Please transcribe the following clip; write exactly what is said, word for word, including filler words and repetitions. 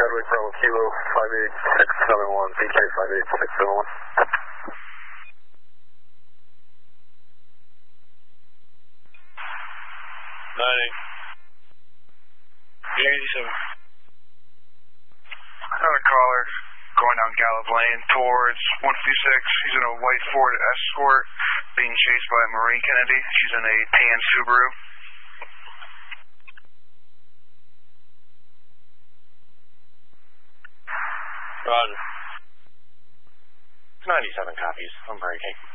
Chadwick, Bravo Kilo, five eight six seven one, B K five eight six seven one. ninety. eighty-seven. Another caller going down Gallup Lane towards one fifty-six. He's in a white Ford Escort being chased by Maureen Kennedy. She's in a tan Subaru. Roger. ninety-seven copies. I'm breaking.